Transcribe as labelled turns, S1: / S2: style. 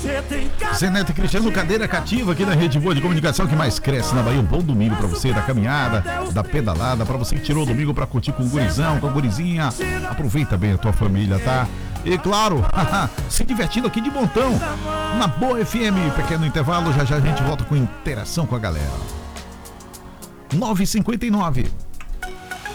S1: Zeneto e Cristiano, cadeira cativa aqui na Rede Boa de Comunicação que mais cresce na Bahia. Um bom domingo pra você, da caminhada, da pedalada, pra você que tirou o domingo pra curtir com o gurizão, com a gurizinha. Aproveita bem a tua família, tá? E claro, se divertindo aqui de montão na Boa FM. Pequeno intervalo, já já a gente volta com interação com a galera. 9h59.